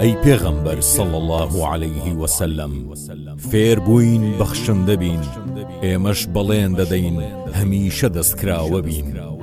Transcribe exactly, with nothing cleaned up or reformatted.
ئەی پێغەمبەر صلی الله عليه وسلم فێر بووین بەخشندە بین ئێمەش بەڵێن دەدەین هەمیشە دەستکراوە بین